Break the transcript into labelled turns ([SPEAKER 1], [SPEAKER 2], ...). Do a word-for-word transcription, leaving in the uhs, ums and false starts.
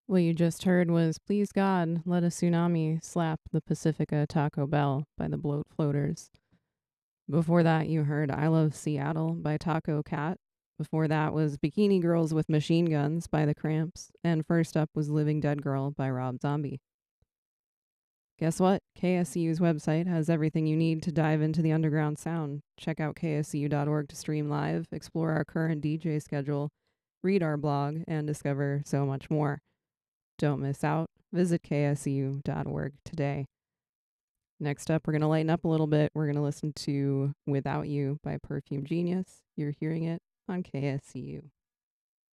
[SPEAKER 1] What you just heard was Please God, Let a Tsunami Slap the Pacifica Taco Bell by the Bloat Floaters. Before that, you heard I Love Seattle by Taco Cat. Before that was Bikini Girls with Machine Guns by The Cramps. And first up was Living Dead Girl by Rob Zombie. Guess what? K S C U's website has everything you need to dive into the underground sound. Check out K S C U dot org to stream live, explore our current D J schedule, read our blog, and discover so much more. Don't miss out. Visit K S C U dot org today. Next up, we're going to lighten up a little bit. We're going to listen to Without You by Perfume Genius. You're hearing it on K S C U.